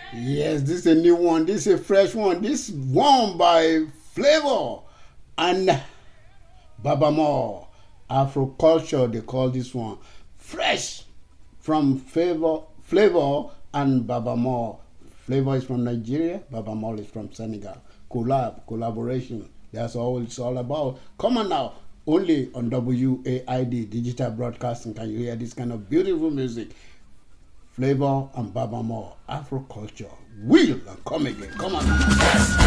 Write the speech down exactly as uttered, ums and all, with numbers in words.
Yes, this is a new one. This is a fresh one. This one by Flavor and Babamore. Afro culture, they call this one. Fresh from Flavor, Flavor and Babamore. Flavor is from Nigeria, Babamore is from Senegal. Collab, collaboration. That's all it's all about. Come on now. Only on W A I D, Digital Broadcasting, can you hear this kind of beautiful music. Flavor and Babamore, Afro culture. Will and come again. Come on.